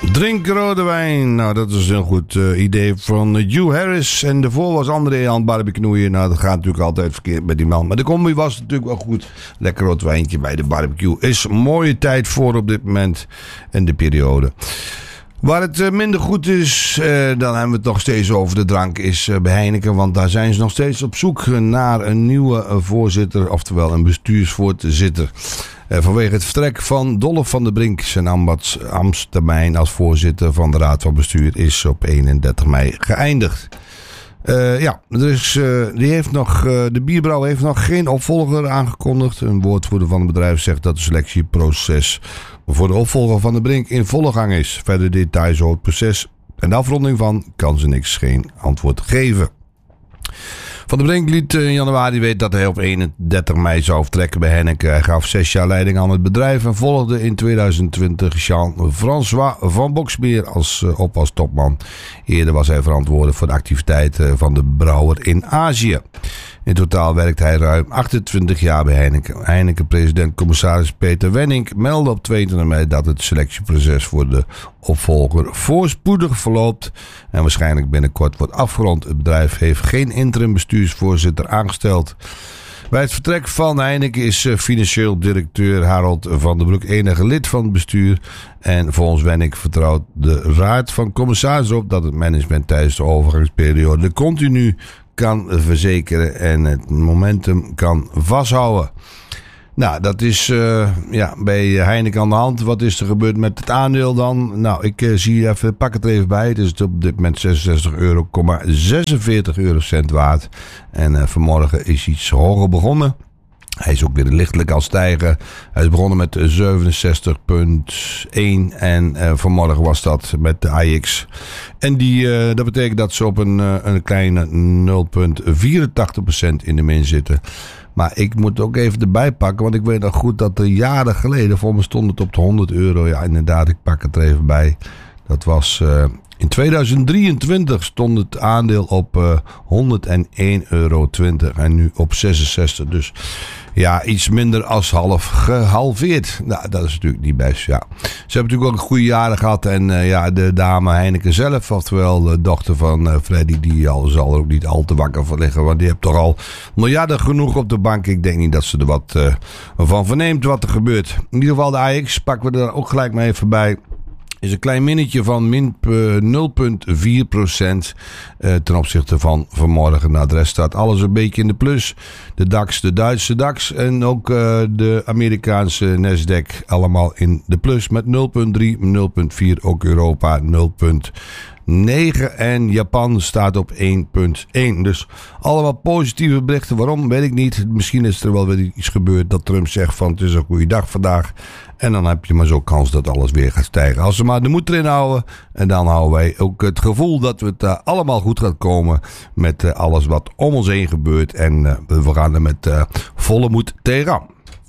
Drink rode wijn. Nou, dat is een goed idee van Hugh Harris. En daarvoor was André aan het barbecuen. Nou, dat gaat natuurlijk altijd verkeerd met die man. Maar de combi was natuurlijk wel goed. Lekker rood wijntje bij de barbecue. Is een mooie tijd voor op dit moment in de periode. Waar het minder goed is, dan hebben we het nog steeds over de drank, is bij Heineken. Want daar zijn ze nog steeds op zoek naar een nieuwe voorzitter, oftewel een bestuursvoorzitter. Vanwege het vertrek van Dolf van der Brink. Zijn ambtstermijn als voorzitter van de Raad van Bestuur is op 31 mei geëindigd. De bierbrouwer heeft nog geen opvolger aangekondigd. Een woordvoerder van het bedrijf zegt dat het selectieproces voor de opvolger van de Brink in volle gang is. Verder details over het proces en de afronding van kan ze geen antwoord geven. Van der Brink liet in januari weten dat hij op 31 mei zou vertrekken bij Heineken. Hij gaf 6 jaar leiding aan het bedrijf en volgde in 2020 Jean-François van Boxmeer op als topman. Eerder was hij verantwoordelijk voor de activiteiten van de brouwer in Azië. In totaal werkt hij ruim 28 jaar bij Heineken. Heineken-president-commissaris Peter Wenning meldde op 22 mei dat het selectieproces voor de opvolger voorspoedig verloopt en waarschijnlijk binnenkort wordt afgerond. Het bedrijf heeft geen interim bestuursvoorzitter aangesteld. Bij het vertrek van Heineken is financieel directeur Harold van den Broek enige lid van het bestuur. En volgens Wenning vertrouwt de raad van commissarissen op dat het management tijdens de overgangsperiode continu kan verzekeren en het momentum kan vasthouden. Nou, dat is bij Heineken aan de hand. Wat is er gebeurd met het aandeel dan? Nou, ik pak het er even bij. Het is op dit moment €66,46 waard. En vanmorgen is iets hoger begonnen. Hij is ook weer lichtelijk aan het stijgen. Hij is begonnen met 67,1 en vanmorgen was dat met de AX. En dat betekent dat ze op een kleine 0,84% in de min zitten. Maar ik moet ook even erbij pakken, want ik weet nog goed dat er jaren geleden, voor me stond het op de €100. Ja, inderdaad, ik pak het er even bij. Dat was in 2023 stond het aandeel op €101,20 en nu op 66. Dus ja, iets minder als half gehalveerd. Nou, dat is natuurlijk niet best, ja. Ze hebben natuurlijk ook een goede jaren gehad. En de dame Heineken zelf, oftewel de dochter van Freddy, die zal er ook niet al te wakker van liggen. Want die heeft toch al miljarden genoeg op de bank. Ik denk niet dat ze er wat van verneemt wat er gebeurt. In ieder geval de AX pakken we er ook gelijk maar even bij. Is een klein minnetje van min 0,4% ten opzichte van vanmorgen. Nou, de rest staat alles een beetje in de plus. De DAX, de Duitse DAX en ook de Amerikaanse Nasdaq allemaal in de plus met 0,3, 0,4. Ook Europa 0,9 en Japan staat op 1,1. Dus allemaal positieve berichten. Waarom, weet ik niet. Misschien is er wel weer iets gebeurd dat Trump zegt van het is een goede dag vandaag. En dan heb je maar zo'n kans dat alles weer gaat stijgen. Als ze maar de moed erin houden. En dan houden wij ook het gevoel dat het allemaal goed gaat komen. Met alles wat om ons heen gebeurt. En we gaan er met volle moed tegenaan.